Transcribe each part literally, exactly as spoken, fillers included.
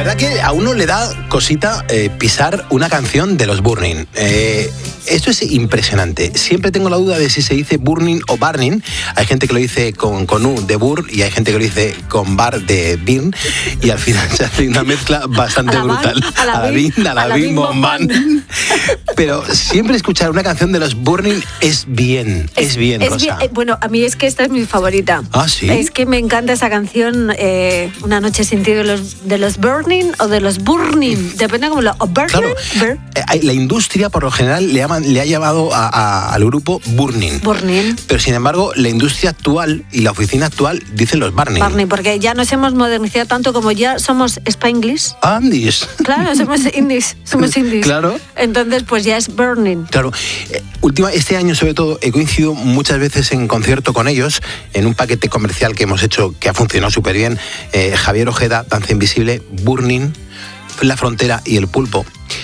verdad que a uno le da cosita eh, pisar una canción de los Burning. Eh, esto es impresionante. Siempre tengo la duda de si se dice Burning o Burning. Hay gente que lo dice con, con U de Bur y hay gente que lo dice con Bar de Birn. Y al final se hace una mezcla bastante a brutal. A la Bin, a la Bin, Bomban. Pero siempre escuchar una canción de los Burning es bien, es, es bien, es Rosa. Bien, bueno, a mí es que esta es mi favorita. Ah, ¿sí? Es que me encanta esa canción, eh, Una noche sin ti, de los, de los Burning o de los Burning, depende cómo lo... O Burning, claro, Bur eh, la industria por lo general le, llaman, le ha llamado a, a, al grupo Burning. Burning. Pero sin embargo, la industria actual y la oficina actual dicen los Burning. Burning, porque ya nos hemos modernizado tanto como ya somos Spanglish. Andis. Claro, somos indies, somos indies. Claro. Entonces, pues ya es Burning. Claro. Eh, última, este año, sobre todo, he coincidido muchas veces en concierto con ellos, en un paquete comercial que hemos hecho que ha funcionado súper bien. Eh, Javier Ojeda, Danza Invisible, Burning, La Frontera y El Pulpo.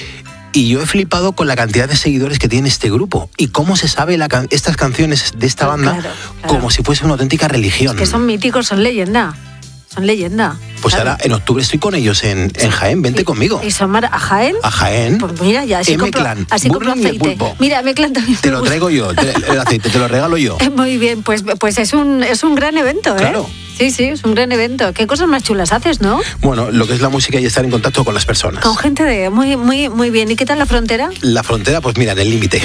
Y yo he flipado con la cantidad de seguidores que tiene este grupo y cómo se sabe la can estas canciones de esta banda claro, claro. como si fuese una auténtica religión. Es que son míticos, son leyenda. Son leyenda. Pues claro. ahora en octubre estoy con ellos en, en Jaén, vente y, conmigo. ¿Y son a Jaén? A Jaén. Pues mira, ya así compro, así compro aceite. Mira, M-Clan también. Te lo traigo yo, te, el aceite, te lo regalo yo. Muy bien, pues, pues es un es un gran evento, ¿eh? Claro. Sí, sí, es un gran evento. ¿Qué cosas más chulas haces, no? Bueno, lo que es la música y estar en contacto con las personas. Con gente de... Muy, muy, muy bien. ¿Y qué tal La Frontera? La Frontera, pues mira, en el límite.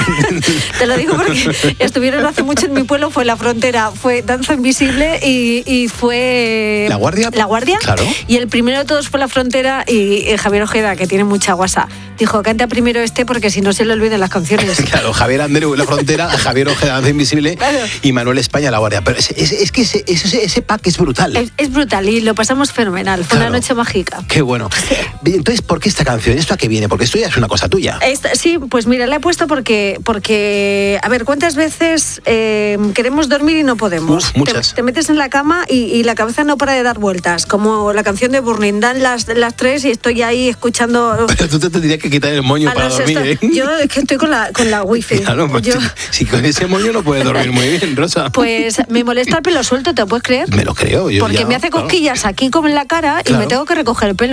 Te lo digo porque estuvieron hace mucho en mi pueblo, fue La Frontera, fue Danza Invisible y, y fue... ¿La Guardia? La Guardia. Claro. Y el primero de todos fue La Frontera y, y Javier Ojeda, que tiene mucha guasa, dijo, canta primero este porque si no se le olvidan las canciones. Claro, Javier Andreu, La Frontera, Javier Ojeda, Danza Invisible, claro. Y Manuel España, La Guardia. Pero es, es, es que ese, ese, ese pack es brutal. Es, es brutal y lo pasamos fenomenal. Fue claro. Una noche mágica. Qué bueno. Entonces, ¿por qué esta canción? ¿Esto a qué viene? Porque esto ya es una cosa tuya. Esta, sí, pues mira, la he puesto porque, porque a ver, ¿cuántas veces eh, queremos dormir y no podemos? Uf, muchas. Te, te metes en la cama y, y la cabeza no para de dar vueltas, como la canción de Burning. Dan las, las tres y estoy ahí escuchando... Pero tú te tendrías que quitar el moño para dormir, ¿eh? Yo es que estoy con la, con la wifi. Claro, pues yo... si, si con ese moño no puedes dormir muy bien, Rosa. Pues me molesta el pelo suelto, ¿te lo puedes creer? Me lo creo. Yo porque ya, me hace cosquillas claro. aquí como en la cara y claro. me tengo que recoger el pelo.